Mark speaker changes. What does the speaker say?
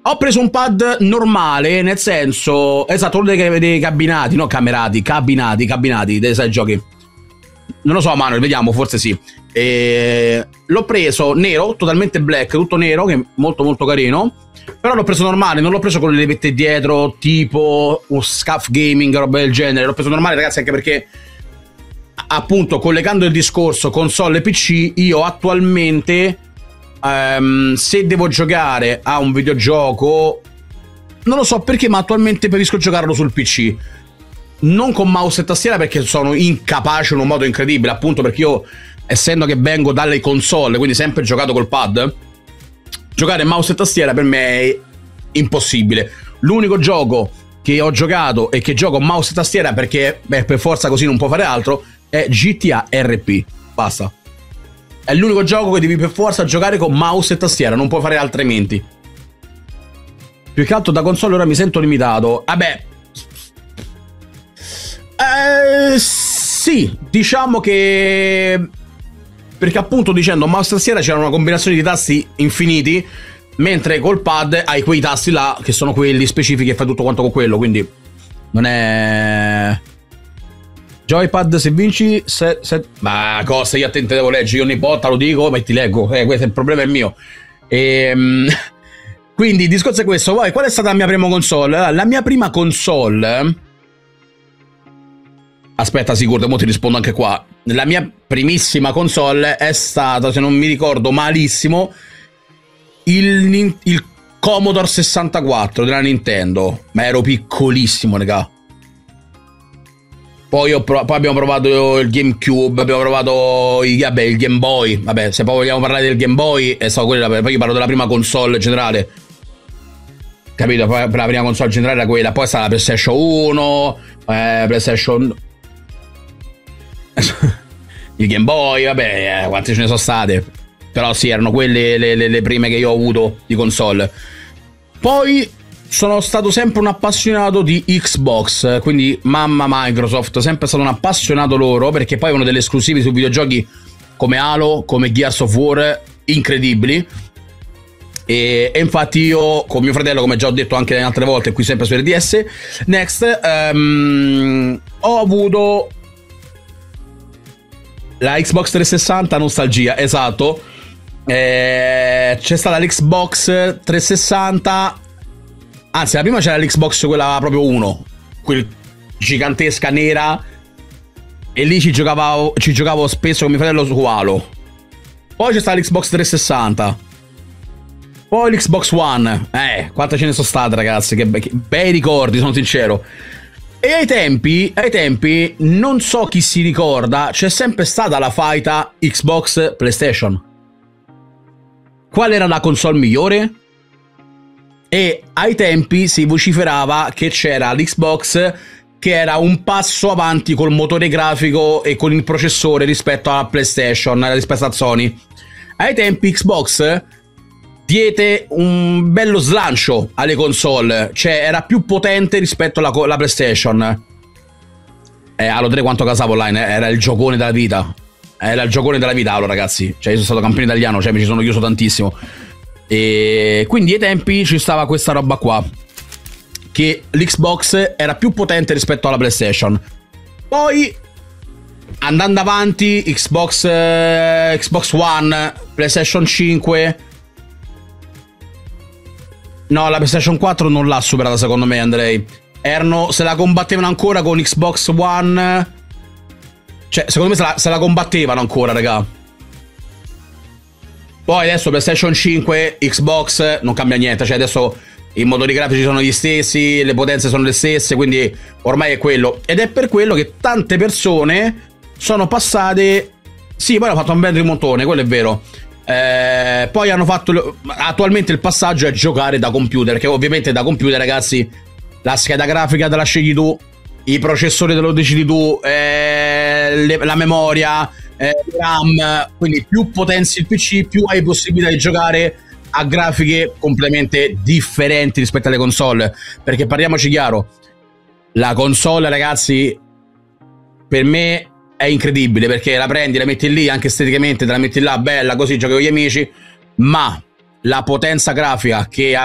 Speaker 1: Ho preso un pad normale, nel senso, esatto, uno dei cabinati, no cabinati dei 6 giochi. Non lo so, Manuel, vediamo, forse sì. L'ho preso nero, totalmente black, tutto nero, che è molto molto carino. Però l'ho preso normale, non l'ho preso con le levette dietro, tipo Scuff Gaming, roba del genere. L'ho preso normale, ragazzi, anche perché, appunto, collegando il discorso console e PC, io attualmente, se devo giocare a un videogioco, non lo so perché, ma attualmente preferisco giocarlo sul PC. Non con mouse e tastiera, perché sono incapace in un modo incredibile, appunto perché io, essendo che vengo dalle console, quindi sempre giocato col pad, giocare mouse e tastiera per me è impossibile. L'unico gioco che ho giocato e che gioco mouse e tastiera, perché per forza così non può fare altro, è GTA RP. Basta. È l'unico gioco che devi per forza giocare con mouse e tastiera, non puoi fare altrimenti. Più che altro da console ora mi sento limitato. Vabbè, sì, diciamo che, perché appunto, dicendo mouse e tastiera, c'era una combinazione di tasti infiniti, mentre col pad hai quei tasti là che sono quelli specifici e fai tutto quanto con quello, quindi non è... Joypad, se vinci ma cosa, io a te devo leggere, io ogni volta lo dico ma ti leggo, questo è il problema, è mio. Quindi il discorso è questo. Poi qual è stata la mia prima console? La mia prima console, aspetta, sicuro, mo ti rispondo anche qua. La mia primissima console è stata, se non mi ricordo malissimo, il Commodore 64 della Nintendo, ma ero piccolissimo, raga. Poi abbiamo provato il GameCube, abbiamo provato il Game Boy. Vabbè, se poi vogliamo parlare del Game Boy, è stato quella, poi io parlo della prima console generale. Capito? Poi la prima console generale era quella, poi è stata la PlayStation 1, PlayStation... il Game Boy, vabbè, quante ce ne sono state. Però sì, erano quelle le prime che io ho avuto di console. Poi sono stato sempre un appassionato di Xbox, quindi mamma Microsoft, sempre stato un appassionato loro, perché poi avevano delle esclusive su videogiochi come Halo, come Gears of War, incredibili. E infatti io con mio fratello, come già ho detto anche altre volte qui sempre su RDS Next, ho avuto la Xbox 360 nostalgia, esatto. C'è stata l'Xbox 360, anzi la prima c'era l'Xbox quella proprio 1, quel gigantesca nera, e lì ci giocavo spesso con mio fratello su Halo. Poi c'è stata l'Xbox 360, poi l'Xbox One. Quante ce ne sono state, ragazzi, che bei ricordi, sono sincero. E ai tempi, non so chi si ricorda, c'è sempre stata la faida Xbox PlayStation. Qual era la console migliore? E ai tempi si vociferava che c'era l'Xbox che era un passo avanti col motore grafico e con il processore rispetto alla PlayStation, rispetto a Sony. Ai tempi Xbox diede un bello slancio alle console, cioè era più potente rispetto alla PlayStation. Halo 3 quanto casavo online, era il giocone della vita. Era il giocone della vita, Halo, ragazzi. Cioè io sono stato campione italiano, cioè mi ci sono chiuso tantissimo. E quindi ai tempi ci stava questa roba qua, che l'Xbox era più potente rispetto alla PlayStation. Poi andando avanti, Xbox One, PlayStation 5. No, la PlayStation 4 non l'ha superata, secondo me, Andrei. Se la combattevano ancora con Xbox One. Cioè, secondo me se la combattevano ancora, raga. Poi adesso PlayStation 5, Xbox, non cambia niente. Cioè adesso i motori grafici sono gli stessi, le potenze sono le stesse, quindi ormai è quello. Ed è per quello che tante persone sono passate... Sì, poi hanno fatto un bel rimontone, quello è vero. Poi hanno fatto... Attualmente il passaggio è giocare da computer, che ovviamente da computer, ragazzi, la scheda grafica te la scegli tu, i processori te lo decidi tu, la memoria, RAM, quindi più potenzi il PC, più hai possibilità di giocare a grafiche completamente differenti rispetto alle console. Perché parliamoci chiaro, la console, ragazzi, per me è incredibile, perché la prendi, la metti lì, anche esteticamente te la metti là, bella, così giochi con gli amici, ma la potenza grafica che